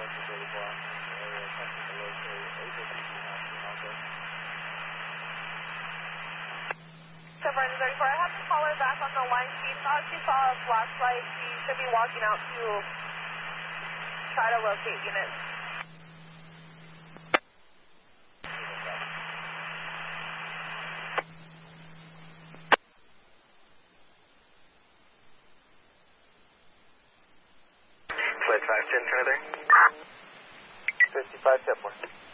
Seven 34. I have the caller back on the line. She thought she saw a flashlight. She should be walking out to try to locate units. Flight 510, turn there. 55 Step 1.